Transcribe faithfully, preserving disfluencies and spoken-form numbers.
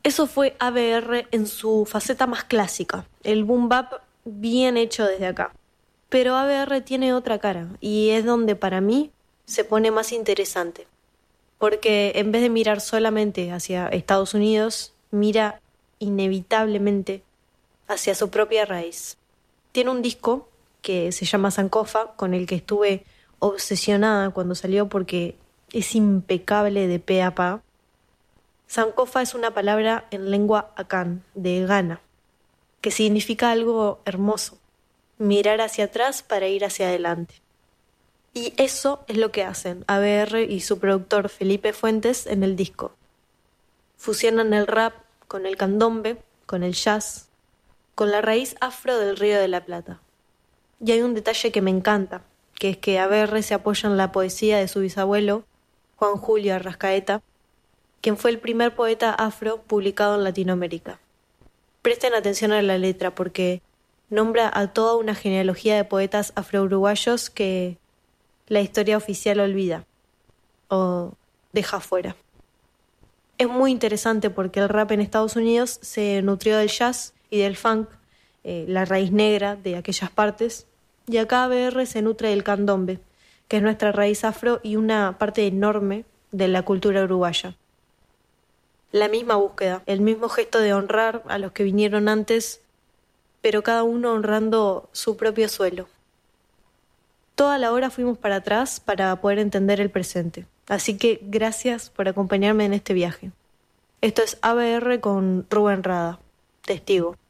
Eso fue A B R en su faceta más clásica, el boom bap bien hecho desde acá. Pero A B R tiene otra cara y es donde para mí se pone más interesante. Porque en vez de mirar solamente hacia Estados Unidos, mira inevitablemente hacia su propia raíz. Tiene un disco que se llama Sankofa, con el que estuve obsesionada cuando salió porque es impecable de pe a pa. Sankofa es una palabra en lengua akan, de Ghana, que significa algo hermoso, mirar hacia atrás para ir hacia adelante. Y eso es lo que hacen A B R y su productor Felipe Fuentes en el disco. Fusionan el rap con el candombe, con el jazz, con la raíz afro del Río de la Plata. Y hay un detalle que me encanta, que es que A B R se apoya en la poesía de su bisabuelo, Juan Julio Arrascaeta, quien fue el primer poeta afro publicado en Latinoamérica. Presten atención a la letra porque nombra a toda una genealogía de poetas afro-uruguayos que la historia oficial olvida o deja fuera. Es muy interesante porque el rap en Estados Unidos se nutrió del jazz y del funk, eh, la raíz negra de aquellas partes, y acá A B R se nutre del candombe, que es nuestra raíz afro y una parte enorme de la cultura uruguaya. La misma búsqueda, el mismo gesto de honrar a los que vinieron antes, pero cada uno honrando su propio suelo. Toda la hora fuimos para atrás para poder entender el presente. Así que gracias por acompañarme en este viaje. Esto es A B R con Rubén Rada, testigo.